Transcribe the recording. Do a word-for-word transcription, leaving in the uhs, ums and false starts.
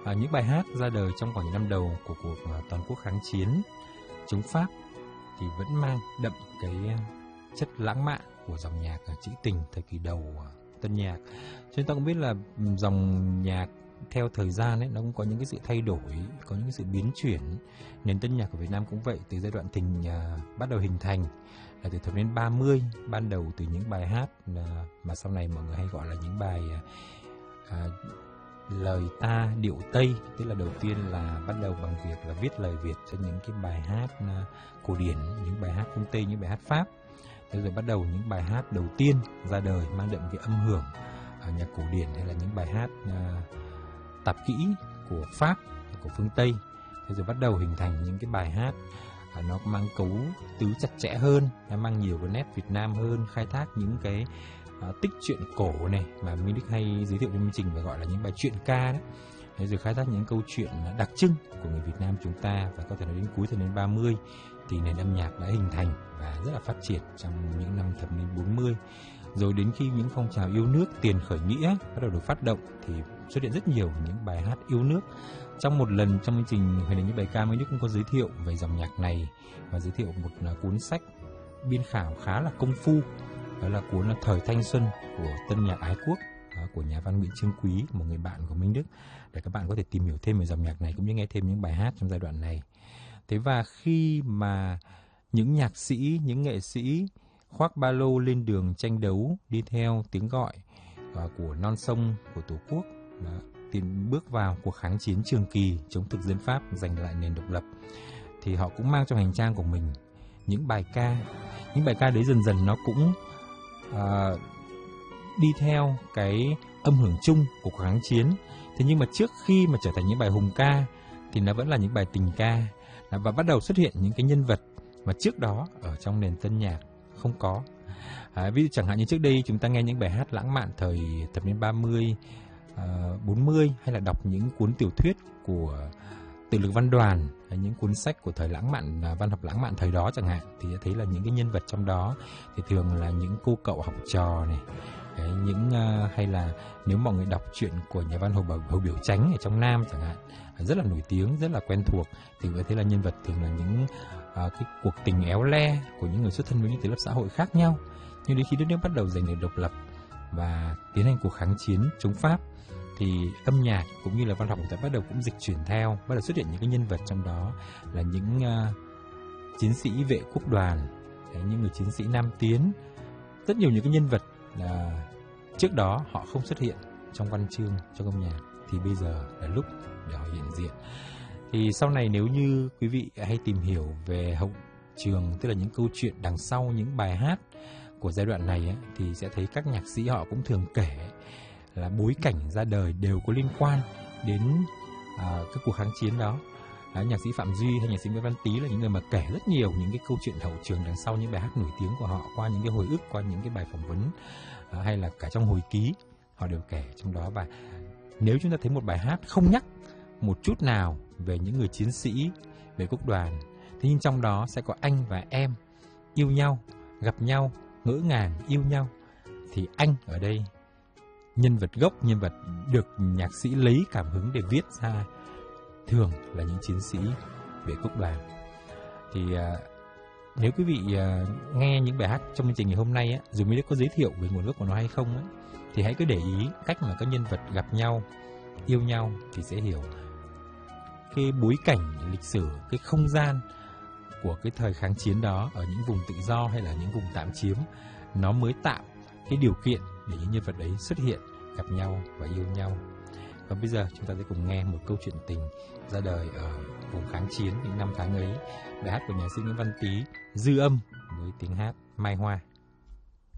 À, những bài hát ra đời trong khoảng những năm đầu của cuộc à, toàn quốc kháng chiến chống Pháp thì vẫn mang đậm cái chất lãng mạn của dòng nhạc à, trữ tình thời kỳ đầu à, tân nhạc. Cho nên ta cũng biết là dòng nhạc theo thời gian ấy nó cũng có những cái sự thay đổi, có những cái sự biến chuyển. Nền tân nhạc của Việt Nam cũng vậy, từ giai đoạn thình à, bắt đầu hình thành là từ thập niên ba mươi, ban đầu từ những bài hát à, mà sau này mọi người hay gọi là những bài à, à, lời ta điệu Tây, tức là đầu tiên là bắt đầu bằng việc là viết lời Việt cho những cái bài hát uh, cổ điển, những bài hát phương Tây, những bài hát Pháp. Thế rồi bắt đầu những bài hát đầu tiên ra đời mang đậm cái âm hưởng uh, nhạc cổ điển, hay là những bài hát uh, tạp kỹ của Pháp, của phương Tây. Thế rồi bắt đầu hình thành những cái bài hát uh, nó mang cấu tứ chặt chẽ hơn, nó mang nhiều cái nét Việt Nam hơn, khai thác những cái À, tích truyện cổ này mà Minh Đức hay giới thiệu trong chương trình và gọi là những bài truyện ca đấy. Thế rồi khai thác những câu chuyện đặc trưng của người Việt Nam chúng ta, và có thể nói đến cuối thập niên ba mươi thì nền âm nhạc đã hình thành và rất là phát triển trong những năm thập niên bốn mươi. Rồi đến khi những phong trào yêu nước, tiền khởi nghĩa bắt đầu được phát động thì xuất hiện rất nhiều những bài hát yêu nước. Trong một lần trong chương trình Hoài Niệm Những Bài Ca, Minh Đức cũng có giới thiệu về dòng nhạc này và giới thiệu một cuốn sách biên khảo khá là công phu. Đó là cuốn là Thời Thanh Xuân của Tân Nhạc Ái Quốc của nhà văn Nguyễn Trương Quý, một người bạn của Minh Đức, để các bạn có thể tìm hiểu thêm về dòng nhạc này cũng như nghe thêm những bài hát trong giai đoạn này. Thế và khi mà những nhạc sĩ, những nghệ sĩ khoác ba lô lên đường tranh đấu đi theo tiếng gọi của non sông của Tổ quốc, tiến bước vào cuộc kháng chiến trường kỳ chống thực dân Pháp giành lại nền độc lập, thì họ cũng mang trong hành trang của mình những bài ca. Những bài ca đấy dần dần nó cũng À, đi theo cái âm hưởng chung của cuộc kháng chiến. Thế nhưng mà trước khi mà trở thành những bài hùng ca thì nó vẫn là những bài tình ca, và bắt đầu xuất hiện những cái nhân vật mà trước đó ở trong nền tân nhạc không có. À, ví dụ chẳng hạn như trước đây chúng ta nghe những bài hát lãng mạn thời thập niên ba mươi, bốn mươi, hay là đọc những cuốn tiểu thuyết của Tự Lực Văn Đoàn, hay những cuốn sách của thời lãng mạn, văn học lãng mạn thời đó chẳng hạn, thì sẽ thấy là những cái nhân vật trong đó thì thường là những cô cậu học trò này, đấy, những uh, hay là nếu mọi người đọc truyện của nhà văn Hồ, Bảo, Hồ Biểu Chánh ở trong Nam chẳng hạn, rất là nổi tiếng, rất là quen thuộc, thì có thấy là nhân vật thường là những uh, cái cuộc tình éo le của những người xuất thân với những tầng lớp xã hội khác nhau. Nhưng đến khi đất nước bắt đầu giành được độc lập và tiến hành cuộc kháng chiến chống Pháp, thì âm nhạc cũng như là văn học người ta bắt đầu cũng dịch chuyển theo, bắt đầu xuất hiện những cái nhân vật trong đó là những uh, chiến sĩ vệ quốc đoàn, đấy, những người chiến sĩ Nam tiến, rất nhiều những cái nhân vật uh, trước đó họ không xuất hiện trong văn chương, trong âm nhạc, thì bây giờ là lúc để họ hiện diện. Thì sau này nếu như quý vị hay tìm hiểu về hậu trường, tức là những câu chuyện đằng sau những bài hát của giai đoạn này ấy, thì sẽ thấy các nhạc sĩ họ cũng thường kể là bối cảnh ra đời đều có liên quan đến uh, cái cuộc kháng chiến đó. À, nhạc sĩ Phạm Duy hay nhạc sĩ Nguyễn Văn Tý là những người mà kể rất nhiều những cái câu chuyện hậu trường đằng sau những bài hát nổi tiếng của họ, qua những cái hồi ức, qua những cái bài phỏng vấn, uh, hay là cả trong hồi ký họ đều kể trong đó. Và nếu chúng ta thấy một bài hát không nhắc một chút nào về những người chiến sĩ về quốc đoàn, thế nhưng trong đó sẽ có anh và em yêu nhau, gặp nhau, ngỡ ngàng yêu nhau, thì anh ở đây nhân vật gốc, nhân vật được nhạc sĩ lấy cảm hứng để viết ra thường là những chiến sĩ vệ quốc đoàn. Thì uh, nếu quý vị uh, nghe những bài hát trong chương trình ngày hôm nay á, dù mới có giới thiệu về nguồn gốc của nó hay không á, thì hãy cứ để ý cách mà các nhân vật gặp nhau, yêu nhau, thì sẽ hiểu cái bối cảnh lịch sử, cái không gian của cái thời kháng chiến đó ở những vùng tự do hay là những vùng tạm chiếm, nó mới tạo cái điều kiện để những nhân vật đấy xuất hiện, gặp nhau và yêu nhau. Và bây giờ chúng ta sẽ cùng nghe một câu chuyện tình ra đời ở vùng kháng chiến những năm tháng ấy, bài hát của nhạc sĩ Nguyễn Văn Tý, Dư Âm với tiếng hát Mai Hoa.